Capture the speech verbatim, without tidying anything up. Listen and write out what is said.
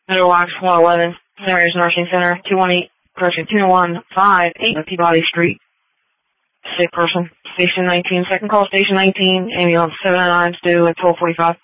Meadowlark one eleven, Mary's Nursing Center, two one eight, correction, two one five eight Peabody Street. Sick person, Station nineteen, second call, Station nineteen, ambulance seven oh nine, due at twelve forty-five.